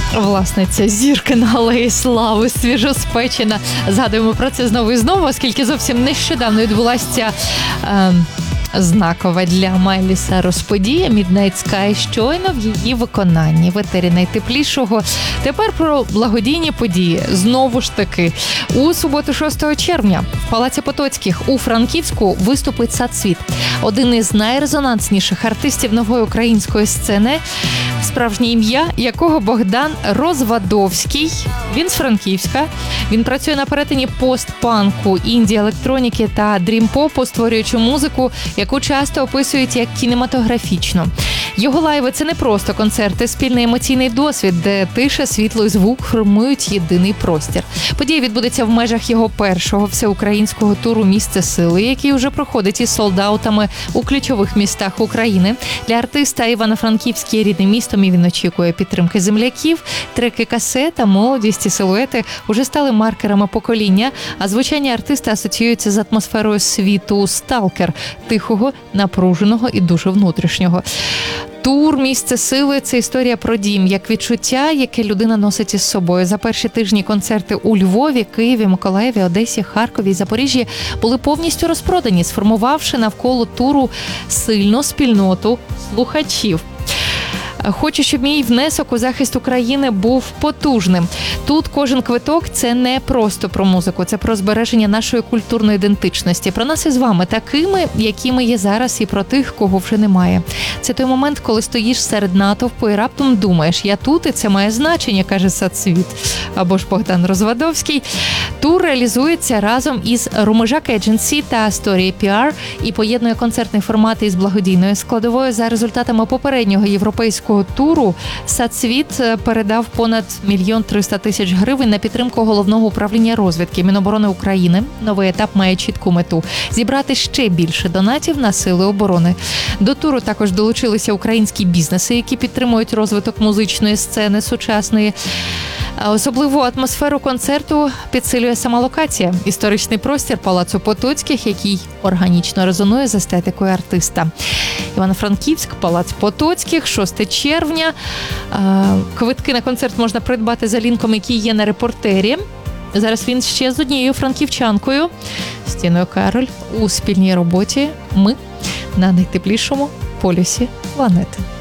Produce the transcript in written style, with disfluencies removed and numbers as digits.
Власне, ця зірка на Алеї Слави, свіжоспечена. Згадуємо про це знову і знову, оскільки зовсім нещодавно відбулася ця знакова для Майлі Сайрус подія Midnight Sky, щойно в її виконанні в етері найтеплішого. Тепер про благодійні події. Знову ж таки, у суботу 6 червня в Палаці Потоцьких у Франківську виступить «Сацвіт». Один із найрезонансніших артистів нової української сцени, справжнє ім'я якого Богдан Розвадовський. Він з Франківська. Він працює на перетині постпанку, інді-електроніки та дрім-попу, створюючи музику, яку часто описують як кінематографічну. Його лайви – це не просто концерти, спільний емоційний досвід, де тиша, світло і звук формують єдиний простір. Подія відбудеться в межах його першого всеукраїнського туру «Місце сили», який уже проходить із солдаутами у ключових містах України. Для артиста Івано-Франківськ є рідним містом, і він очікує підтримки земляків. Треки касета, молодість і силуети уже стали маркерами покоління, а звучання артиста асоціюється з атмосферою світу «Сталкер» – тихого, напруженого і дуже внутрішнього. Тур «Місце сили» – це історія про дім, як відчуття, яке людина носить із собою. За перші тижні концерти у Львові, Києві, Миколаєві, Одесі, Харкові і Запоріжжі були повністю розпродані, сформувавши навколо туру сильну спільноту слухачів. Хочу, щоб мій внесок у захист України був потужним. Тут кожен квиток – це не просто про музику, це про збереження нашої культурної ідентичності. Про нас із вами такими, якими є зараз, і про тих, кого вже немає. Це той момент, коли стоїш серед натовпу і раптом думаєш, я тут, і це має значення, каже «Сацвіт» або ж Богдан Розвадовський. Тур реалізується разом із Румежак Едженсі та Story PR і поєднує концертний формат із благодійною складовою. За результатами попереднього європейського туру «Сацвіт» передав понад 1 300 000 гривень на підтримку Головного управління розвідки Міноборони України. Новий етап має чітку мету – зібрати ще більше донатів на сили оборони. До туру також долучилися українські бізнеси, які підтримують розвиток музичної сцени сучасної. Особливу атмосферу концерту підсилює сама локація – історичний простір Палацу Потоцьких, який органічно резонує з естетикою артиста. Івано-Франківськ, Палац Потоцьких, 6 червня. Квитки на концерт можна придбати за лінком, який є на репортері. Зараз він ще з однією франківчанкою, Стіною Кароль, у спільній роботі «Ми» на найтеплішому полюсі планети.